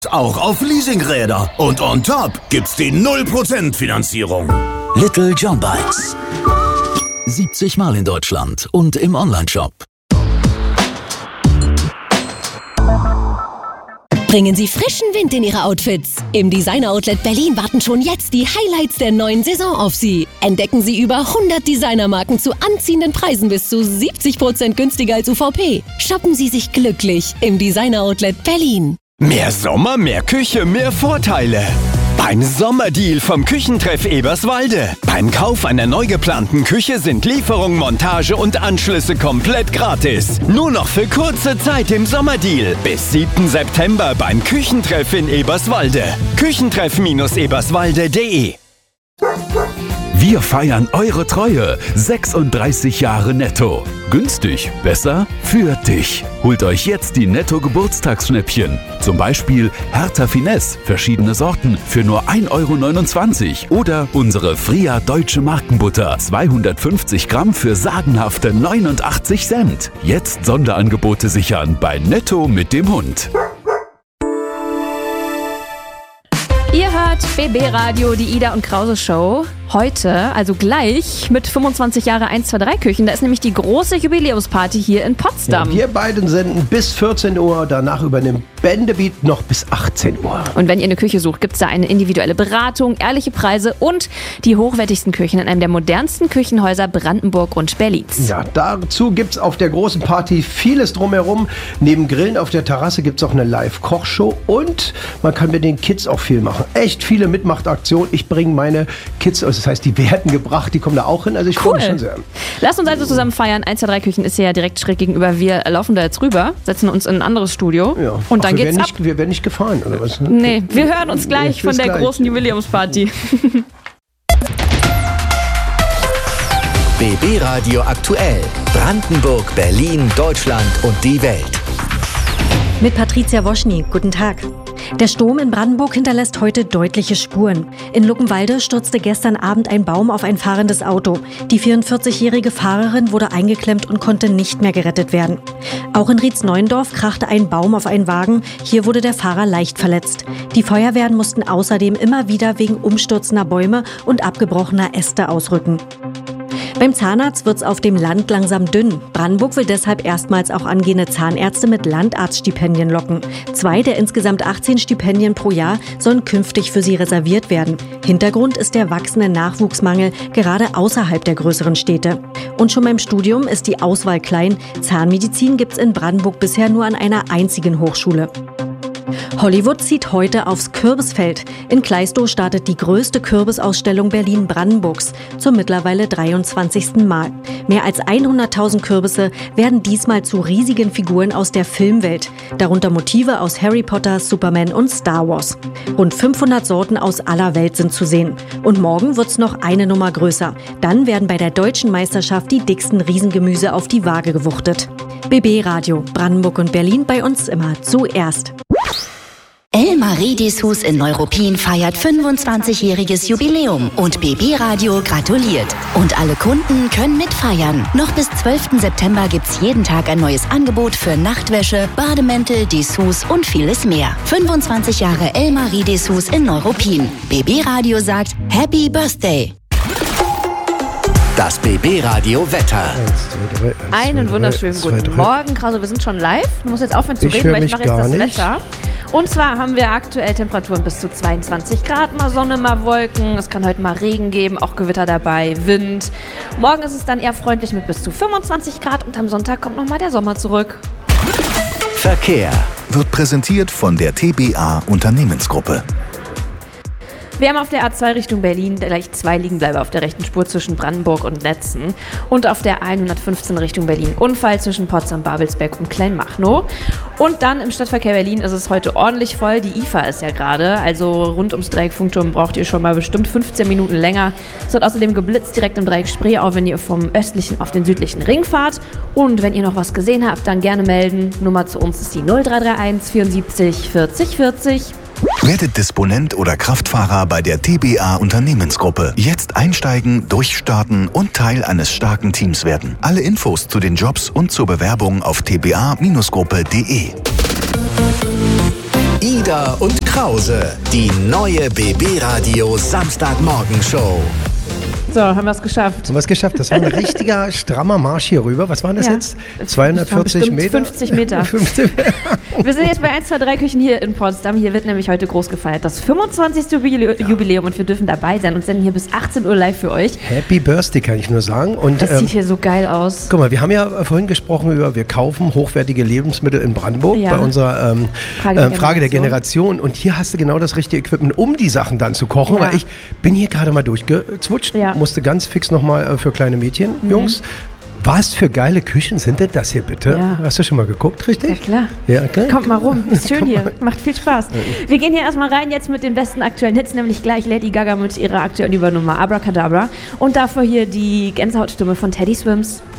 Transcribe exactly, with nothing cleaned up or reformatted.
Auch auf Leasingräder. Und on top gibt's die null Prozent Finanzierung. Little John Bikes. siebzig Mal in Deutschland und im Onlineshop. Bringen Sie frischen Wind in Ihre Outfits. Im Designer Outlet Berlin warten schon jetzt die Highlights der neuen Saison auf Sie. Entdecken Sie über hundert Designermarken zu anziehenden Preisen bis zu siebzig Prozent günstiger als U V P. Shoppen Sie sich glücklich im Designer Outlet Berlin. Mehr Sommer, mehr Küche, mehr Vorteile. Beim Sommerdeal vom Küchentreff Eberswalde. Beim Kauf einer neu geplanten Küche sind Lieferung, Montage und Anschlüsse komplett gratis. Nur noch für kurze Zeit im Sommerdeal. Bis siebten September beim Küchentreff in Eberswalde. Küchentreff Eberswalde punkt de. Wir feiern eure Treue. sechsunddreißig Jahre Netto. Günstig, besser für dich. Holt euch jetzt die Netto-Geburtstagsschnäppchen. Zum Beispiel Hertha Finesse, verschiedene Sorten, für nur ein Euro neunundzwanzig. Oder unsere Fria Deutsche Markenbutter, zweihundertfünfzig Gramm für sagenhafte neunundachtzig Cent. Jetzt Sonderangebote sichern bei Netto mit dem Hund. Ihr hört B B Radio, die Ida und Krause Show. Heute, also gleich, mit fünfundzwanzig Jahre eins zwei drei Küchen. Da ist nämlich die große Jubiläumsparty hier in Potsdam. Ja, wir beiden senden bis vierzehn Uhr, danach übernimmt Bendebeat noch bis achtzehn Uhr. Und wenn ihr eine Küche sucht, gibt es da eine individuelle Beratung, ehrliche Preise und die hochwertigsten Küchen in einem der modernsten Küchenhäuser Brandenburg und Berlins. Ja, dazu gibt es auf der großen Party vieles drumherum. Neben Grillen auf der Terrasse gibt es auch eine Live-Kochshow und man kann mit den Kids auch viel machen. Echt viele Mitmachtaktionen. Ich bringe meine Kids, also das heißt, die werden gebracht, die kommen da auch hin. Also ich cool. freue mich schon sehr. Lasst uns also zusammen feiern. eins zwei drei Küchen ist ja direkt schräg gegenüber. Wir laufen da jetzt rüber, setzen uns in ein anderes Studio Ja. und dann Ach, wir geht's werden ab. Nicht, wir werden nicht gefahren, oder was? Nee, wir hören uns gleich Nee, von bis der gleich. großen Jubiläumsparty. B B Radio aktuell. Brandenburg, Berlin, Deutschland und die Welt. Mit Patricia Woschny. Guten Tag. Der Sturm in Brandenburg hinterlässt heute deutliche Spuren. In Luckenwalde stürzte gestern Abend ein Baum auf ein fahrendes Auto. Die vierundvierzigjährige Fahrerin wurde eingeklemmt und konnte nicht mehr gerettet werden. Auch in Rietzneuendorf krachte ein Baum auf einen Wagen. Hier wurde der Fahrer leicht verletzt. Die Feuerwehren mussten außerdem immer wieder wegen umstürzender Bäume und abgebrochener Äste ausrücken. Beim Zahnarzt wird's auf dem Land langsam dünn. Brandenburg will deshalb erstmals auch angehende Zahnärzte mit Landarztstipendien locken. Zwei der insgesamt achtzehn Stipendien pro Jahr sollen künftig für sie reserviert werden. Hintergrund ist der wachsende Nachwuchsmangel, gerade außerhalb der größeren Städte. Und schon beim Studium ist die Auswahl klein. Zahnmedizin gibt's in Brandenburg bisher nur an einer einzigen Hochschule. Hollywood zieht heute aufs Kürbisfeld. In Kleistow startet die größte Kürbisausstellung Berlin-Brandenburgs zum mittlerweile dreiundzwanzigsten Mal. Mehr als hunderttausend Kürbisse werden diesmal zu riesigen Figuren aus der Filmwelt, darunter Motive aus Harry Potter, Superman und Star Wars. Rund fünfhundert Sorten aus aller Welt sind zu sehen. Und morgen wird's noch eine Nummer größer. Dann werden bei der Deutschen Meisterschaft die dicksten Riesengemüse auf die Waage gewuchtet. B B Radio, Brandenburg und Berlin, bei uns immer zuerst. Elmar-Riedis-Hus in Neuruppin feiert fünfundzwanzigjähriges Jubiläum und B B Radio gratuliert. Und alle Kunden können mitfeiern. Noch bis zwölften September gibt's jeden Tag ein neues Angebot für Nachtwäsche, Bademäntel, Dessous und vieles mehr. fünfundzwanzig Jahre Elmar-Riedis-Hus in Neuruppin. B B Radio sagt Happy Birthday. Das B B Radio Wetter. Einen wunderschönen guten Morgen, Krause. Wir sind schon live. Du musst jetzt aufhören zu Ich reden, höre weil ich mich mache jetzt gar das nicht. Wetter. Und zwar haben wir aktuell Temperaturen bis zu zweiundzwanzig Grad, mal Sonne, mal Wolken. Es kann heute mal Regen geben, auch Gewitter dabei, Wind. Morgen ist es dann eher freundlich mit bis zu fünfundzwanzig Grad und am Sonntag kommt nochmal der Sommer zurück. Verkehr wird präsentiert von der T B A Unternehmensgruppe. Wir haben auf der A zwei Richtung Berlin gleich zwei Liegenbleiber auf der rechten Spur zwischen Brandenburg und Netzen. Und auf der hundertfünfzehn Richtung Berlin Unfall zwischen Potsdam, Babelsberg und Kleinmachnow. Und dann im Stadtverkehr Berlin ist es heute ordentlich voll. Die I F A ist ja gerade, also rund ums Dreieck Funkturm braucht ihr schon mal bestimmt fünfzehn Minuten länger. Es wird außerdem geblitzt direkt im Dreieck Spree, auch wenn ihr vom östlichen auf den südlichen Ring fahrt. Und wenn ihr noch was gesehen habt, dann gerne melden. Nummer zu uns ist die null drei drei eins vierundsiebzig vierzig vierzig. Werdet Disponent oder Kraftfahrer bei der T B A Unternehmensgruppe. Jetzt einsteigen, durchstarten und Teil eines starken Teams werden. Alle Infos zu den Jobs und zur Bewerbung auf t b a Bindestrich gruppe punkt de. Ida Rieder und Krause. Die neue B B Radio Samstagmorgenshow. So, haben wir es geschafft. Haben wir es geschafft. Das war ein richtiger strammer Marsch hier rüber. Was waren das Ja. jetzt? zweihundertvierzig Meter? fünfzig Meter. fünfzig Meter. Wir sind jetzt bei eins, zwei, drei Küchen hier in Potsdam. Hier wird nämlich heute groß gefeiert. Das fünfundzwanzigste Jubilä- Jubiläum und wir dürfen dabei sein und senden hier bis achtzehn Uhr live für euch. Happy Birthday, kann ich nur sagen. Und, Das ähm, sieht hier so geil aus. guck mal, wir haben ja vorhin gesprochen über, wir kaufen hochwertige Lebensmittel in Brandenburg Ja. bei unserer ähm, Frage der äh, Frage der Generation. Generation. Und hier hast du genau das richtige Equipment, um die Sachen dann zu kochen. Ja. Weil ich bin hier gerade mal durchgezwutscht, Ja. musste ganz fix nochmal äh, für kleine Mädchen, Mhm. Jungs. Was für geile Küchen sind denn das hier bitte? Ja. Hast du schon mal geguckt, richtig? Ja, klar. Ja, klar. Kommt mal rum, ist schön hier, macht viel Spaß. Wir gehen hier erstmal rein jetzt mit den besten aktuellen Hits, nämlich gleich Lady Gaga mit ihrer aktuellen Übernummer Abracadabra und davor hier die Gänsehautstimme von Teddy Swims.